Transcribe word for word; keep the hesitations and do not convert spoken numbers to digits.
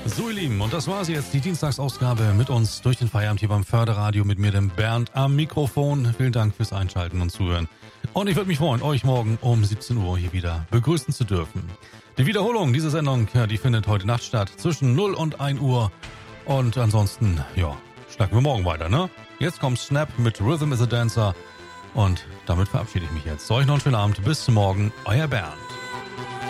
So, ihr Lieben, und das war sie jetzt, die Dienstagsausgabe mit uns durch den Feierabend hier beim Förderradio mit mir, dem Bernd, am Mikrofon. Vielen Dank fürs Einschalten und Zuhören. Und ich würde mich freuen, euch morgen um siebzehn Uhr hier wieder begrüßen zu dürfen. Die Wiederholung dieser Sendung, ja, die findet heute Nacht statt, zwischen null und ein Uhr. Und ansonsten, ja, schnacken wir morgen weiter, ne? Jetzt kommt Snap mit Rhythm is a Dancer. Und damit verabschiede ich mich jetzt. Euch noch einen schönen Abend. Bis morgen, euer Bernd.